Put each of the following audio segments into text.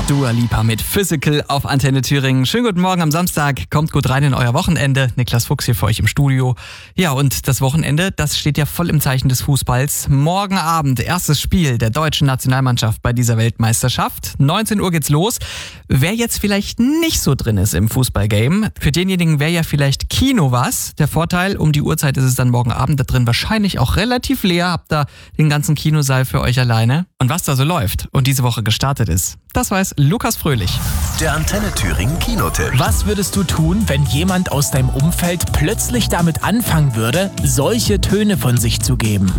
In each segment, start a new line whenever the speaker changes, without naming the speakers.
Dua Lipa mit Physical auf Antenne Thüringen. Schönen guten Morgen am Samstag. Kommt gut rein in euer Wochenende. Niklas Fuchs hier für euch im Studio. Ja, und das Wochenende, das steht ja voll im Zeichen des Fußballs. Morgen Abend, erstes Spiel der deutschen Nationalmannschaft bei dieser Weltmeisterschaft. 19 Uhr geht's los. Wer jetzt vielleicht nicht so drin ist im Fußballgame, für denjenigen wäre ja vielleicht Kino was. Der Vorteil, um die Uhrzeit ist es dann morgen Abend da drin wahrscheinlich auch relativ leer. Habt da den ganzen Kinosaal für euch alleine. Und was da so läuft und diese Woche gestartet ist, das weiß Lukas Fröhlich.
Der Antenne Thüringen Kinotipp.
Was würdest du tun, wenn jemand aus deinem Umfeld plötzlich damit anfangen würde, solche Töne von sich zu geben?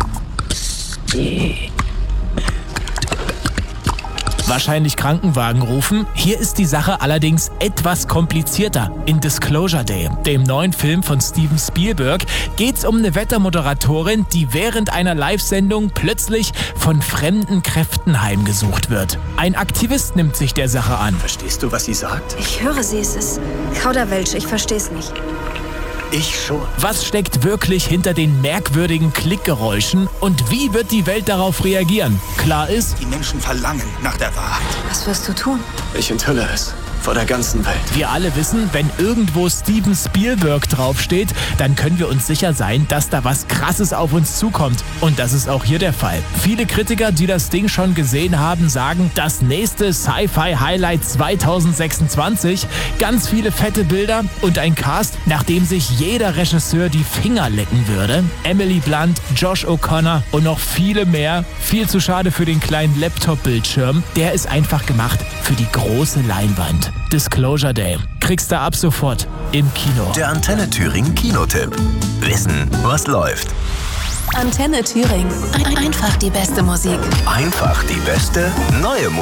Wahrscheinlich Krankenwagen rufen. Hier ist die Sache allerdings etwas komplizierter. In Disclosure Day, dem neuen Film von Steven Spielberg, geht's um eine Wettermoderatorin, die während einer Live-Sendung plötzlich von fremden Kräften heimgesucht wird. Ein Aktivist nimmt sich der Sache an.
Verstehst du, was sie sagt?
Ich höre sie, es ist Kauderwelsch, ich versteh's nicht.
Ich schon.
Was steckt wirklich hinter den merkwürdigen Klickgeräuschen und wie wird die Welt darauf reagieren? Klar ist,
Die Menschen verlangen nach der Wahrheit.
Was wirst du tun?
Ich enthülle es. Vor der ganzen Welt.
wir alle wissen, wenn irgendwo Steven Spielberg draufsteht, dann können wir uns sicher sein, dass da was Krasses auf uns zukommt. Und das ist auch hier der Fall. Viele Kritiker, die das Ding schon gesehen haben, sagen, das nächste Sci-Fi-Highlight 2026. Ganz viele fette Bilder und ein Cast, nach dem sich jeder Regisseur die Finger lecken würde. Emily Blunt, Josh O'Connor und noch viele mehr. Viel zu schade für den kleinen Laptop-Bildschirm. Der ist einfach gemacht für die große Leinwand. Disclosure Day. Kriegst du ab sofort im Kino.
Der Antenne Thüringen Kinotipp. Wissen, was läuft.
Antenne Thüringen. Einfach die beste Musik.
Einfach die beste neue Musik.